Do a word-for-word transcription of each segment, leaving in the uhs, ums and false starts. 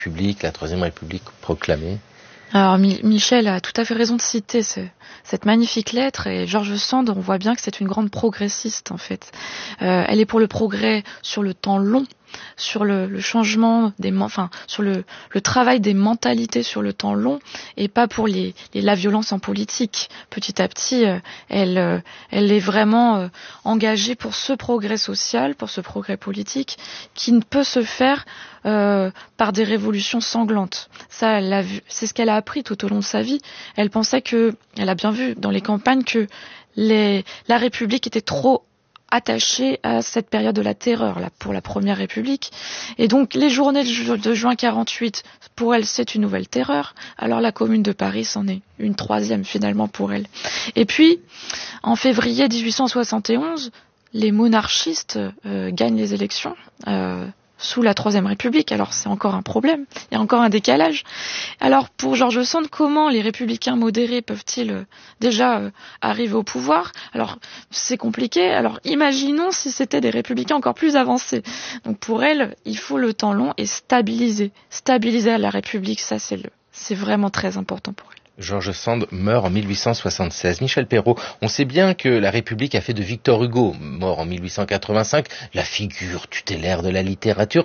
République, la Troisième République proclamée. Alors Michel a tout à fait raison de citer ce, cette magnifique lettre, et George Sand, on voit bien que c'est une grande progressiste en fait. Euh, elle est pour le progrès sur le temps long, sur le, le changement des, enfin sur le, le travail des mentalités sur le temps long, et pas pour les, les la violence en politique. Petit à petit, euh, elle, euh, elle est vraiment euh, engagée pour ce progrès social, pour ce progrès politique, qui ne peut se faire euh, par des révolutions sanglantes. Ça, elle l'a vu, c'est ce qu'elle a appris tout au long de sa vie. Elle pensait que, elle a bien vu dans les campagnes que les, la République était trop attachée à cette période de la terreur là, pour la Première République. Et donc les journées de, ju- de juin quarante-huit, pour elle, c'est une nouvelle terreur. Alors la Commune de Paris, c'en est une troisième finalement pour elle. Et puis, en février dix-huit cent soixante et onze, les monarchistes euh, gagnent les élections euh, sous la Troisième République. Alors c'est encore un problème, il y a encore un décalage. Alors pour George Sand, comment les républicains modérés peuvent-ils euh, déjà euh, arriver au pouvoir? Alors c'est compliqué. Alors imaginons si c'était des républicains encore plus avancés. Donc pour elle, il faut le temps long et stabiliser. Stabiliser la République, ça c'est le, c'est vraiment très important pour elle. George Sand meurt en mille huit cent soixante-seize. Michel Perrault, on sait bien que la République a fait de Victor Hugo, mort en mille huit cent quatre-vingt-cinq, la figure tutélaire de la littérature.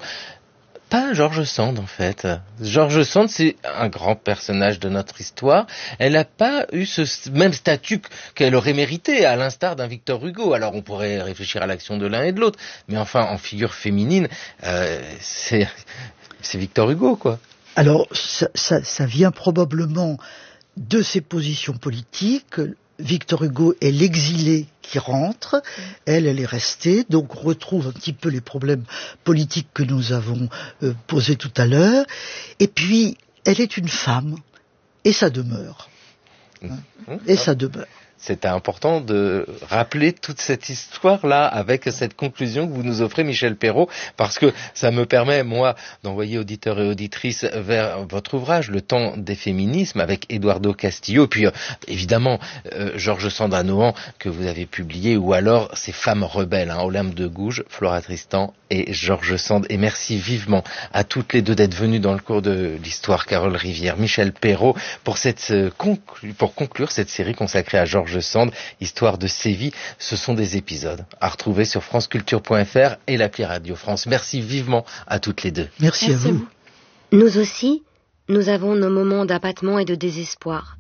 Pas George Sand, en fait. George Sand, c'est un grand personnage de notre histoire. Elle n'a pas eu ce même statut qu'elle aurait mérité, à l'instar d'un Victor Hugo. Alors, on pourrait réfléchir à l'action de l'un et de l'autre. Mais enfin, en figure féminine, euh, c'est, c'est Victor Hugo, quoi. Alors, ça, ça, ça vient probablement de ses positions politiques. Victor Hugo est l'exilé qui rentre, elle, elle est restée, donc on retrouve un petit peu les problèmes politiques que nous avons euh, posés tout à l'heure. Et puis, elle est une femme, et ça demeure. Hein, et ça demeure. C'était important de rappeler toute cette histoire-là avec cette conclusion que vous nous offrez, Michel Perrault, parce que ça me permet, moi, d'envoyer auditeurs et auditrices vers votre ouvrage, Le temps des féminismes, avec Eduardo Castillo, puis euh, évidemment euh, George Sand à Nohant, que vous avez publié, ou alors Ces femmes rebelles, hein, Olympe de Gouges, Flora Tristan et George Sand. Et merci vivement à toutes les deux d'être venues dans le cours de l'histoire, Carole Rivière, Michel Perrault, pour, cette, euh, conclu- pour conclure cette série consacrée à George Sand, Histoire de Séville. Ce sont des épisodes à retrouver sur franceculture point f r et l'appli Radio France. Merci vivement à toutes les deux. Merci, Merci à vous. Nous aussi, nous avons nos moments d'abattement et de désespoir,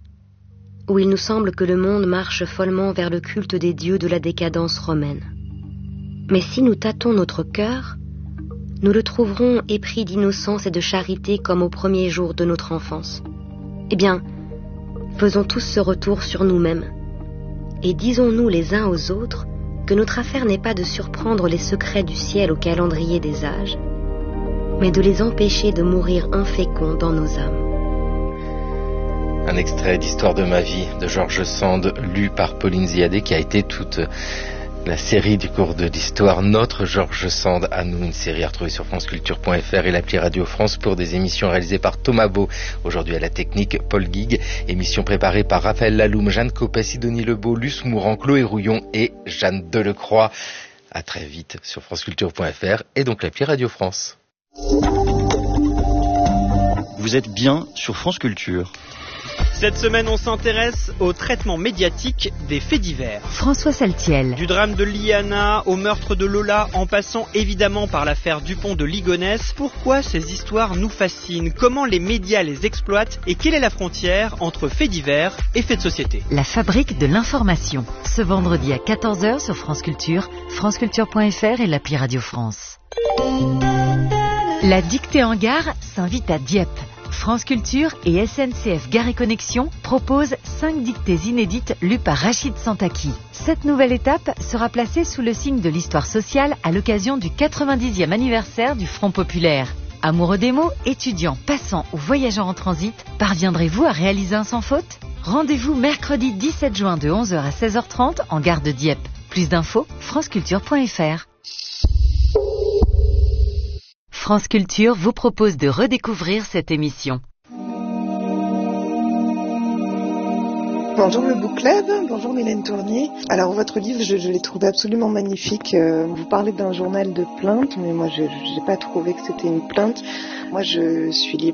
où il nous semble que le monde marche follement vers le culte des dieux de la décadence romaine. Mais si nous tâtons notre cœur, nous le trouverons épris d'innocence et de charité comme aux premiers jours de notre enfance. Eh bien, faisons tous ce retour sur nous-mêmes, et disons-nous les uns aux autres que notre affaire n'est pas de surprendre les secrets du ciel au calendrier des âges, mais de les empêcher de mourir inféconds dans nos âmes. Un extrait d'Histoire de ma vie de George Sand, lu par Pauline Ziadé, qui a été toute la série du cours de l'histoire, notre George Sand à nous, une série à retrouver sur franceculture point f r et l'appli Radio France, pour des émissions réalisées par Thomas Beau. Aujourd'hui à la technique, Paul Guigues. Émission préparée par Raphaël Laloum, Jeanne Copet, Sidonie Lebeau, Luce Mourant, Chloé Rouillon et Jeanne Delecroix. À très vite sur franceculture point f r et donc l'appli Radio France. Vous êtes bien sur France Culture. Cette semaine, on s'intéresse au traitement médiatique des faits divers. François Saltiel. Du drame de Liana au meurtre de Lola, en passant évidemment par l'affaire Dupont de Ligonnès, pourquoi ces histoires nous fascinent? Comment les médias les exploitent? Et quelle est la frontière entre faits divers et faits de société? La fabrique de l'information. Ce vendredi à quatorze heures sur France Culture, franceculture point f r et l'appli Radio France. La dictée en gare s'invite à Dieppe. France Culture et S N C F Gare et Connexion proposent cinq dictées inédites lues par Rachid Santaki. Cette nouvelle étape sera placée sous le signe de l'histoire sociale à l'occasion du quatre-vingt-dixième anniversaire du Front Populaire. Amoureux des mots, étudiants, passants ou voyageurs en transit, parviendrez-vous à réaliser un sans faute? Rendez-vous mercredi dix-sept juin de onze heures à seize heures trente en gare de Dieppe. Plus d'infos, franceculture point f r. France Culture vous propose de redécouvrir cette émission. Bonjour le Book Club, bonjour Mylène Tournier. Alors votre livre, je, je l'ai trouvé absolument magnifique. Euh, vous parlez d'un journal de plainte, mais moi je n'ai pas trouvé que c'était une plainte. Moi je suis libre.